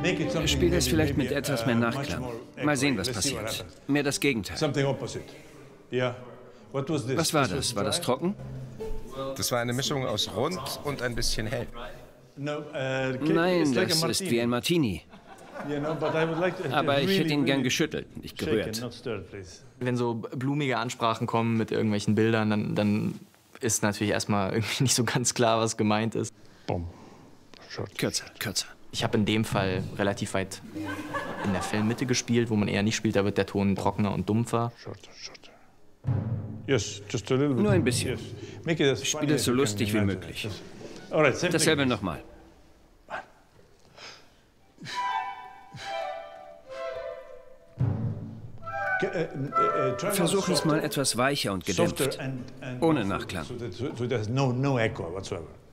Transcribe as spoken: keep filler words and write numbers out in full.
Spiele es vielleicht mit etwas mehr Nachklang. Mal sehen, was passiert. Mehr das Gegenteil. Was war das? War das trocken? Das war eine Mischung aus rund und ein bisschen hell. Nein, das ist wie ein Martini. Aber ich hätte ihn gern geschüttelt, nicht gerührt. Wenn so blumige Ansprachen kommen mit irgendwelchen Bildern, dann, dann ist natürlich erstmal irgendwie nicht so ganz klar, was gemeint ist. Kürzer, kürzer. Ich habe in dem Fall relativ weit in der Filmmitte gespielt, wo man eher nicht spielt, da wird der Ton trockener und dumpfer. Nur ein bisschen. Spiel es so lustig wie möglich. Dasselbe nochmal. Versuch es mal etwas weicher und gedämpft, ohne Nachklang.